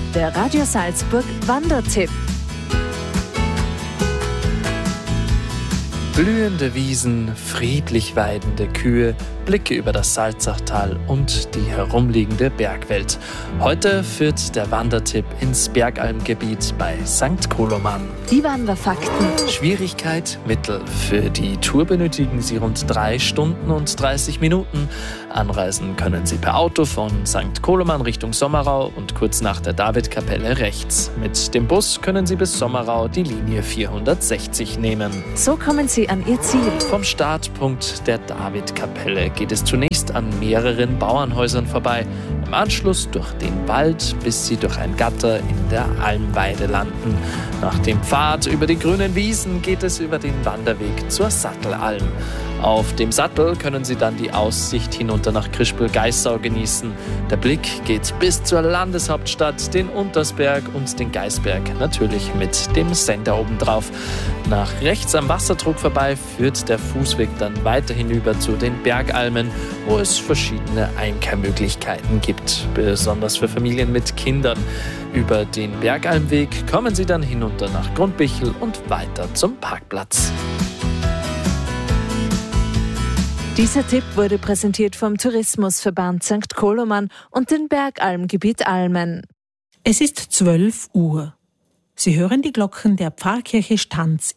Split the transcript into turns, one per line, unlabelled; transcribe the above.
Der Radio Salzburg Wandertipp.
Blühende Wiesen, friedlich weidende Kühe, Blicke über das Salzachtal und die herumliegende Bergwelt. Heute führt der Wandertipp ins Bergalmgebiet bei St. Koloman.
Die Wanderfakten.
Schwierigkeit mittel. Für die Tour benötigen Sie rund 3 Stunden und 30 Minuten. Anreisen können Sie per Auto von St. Koloman Richtung Sommerau und kurz nach der Davidkapelle rechts. Mit dem Bus können Sie bis Sommerau die Linie 460 nehmen.
So kommen Sie an Ihr Ziel.
Vom Startpunkt der Davidkapelle geht es zunächst an mehreren Bauernhäusern vorbei. Im Anschluss durch den Wald, bis Sie durch ein Gatter in der Almweide landen. Nach dem Pfad über die grünen Wiesen geht es über den Wanderweg zur Sattelalm. Auf dem Sattel können Sie dann die Aussicht hinunter nach Krispel-Geissau genießen. Der Blick geht bis zur Landeshauptstadt, den Untersberg und den Geisberg, natürlich mit dem Sender obendrauf. Nach rechts am Wasserdruck vorbei führt der Fußweg dann weiter hinüber zu den Bergalmen, wo es verschiedene Einkehrmöglichkeiten gibt, besonders für Familien mit Kindern. Über den Bergalmweg kommen Sie dann hinunter nach Grundbichel und weiter zum Parkplatz.
Dieser Tipp wurde präsentiert vom Tourismusverband St. Koloman und dem Bergalmgebiet Almen.
Es ist 12 Uhr. Sie hören die Glocken der Pfarrkirche Stanz